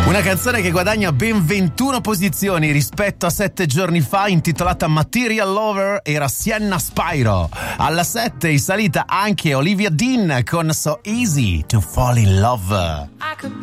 Una canzone che guadagna ben 21 posizioni rispetto a 7 giorni fa, intitolata Material Lover, era Sienna Spyro. Alla 7 è salita anche Olivia Dean con So Easy to Fall in Love.